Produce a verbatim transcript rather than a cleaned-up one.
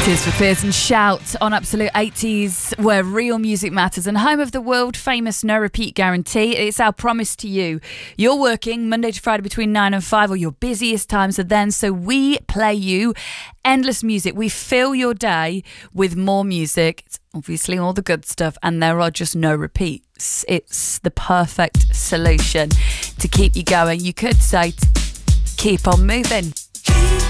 Tears for Fears and Shout on Absolute eighties, where real music matters, and home of the world famous no repeat guarantee. It's our promise to you. You're working Monday to Friday between nine and five, or your busiest times are then, so we play you endless music. We fill your day with more music. It's obviously all the good stuff, and there are just no repeats. It's the perfect solution to keep you going. You could say, keep on moving.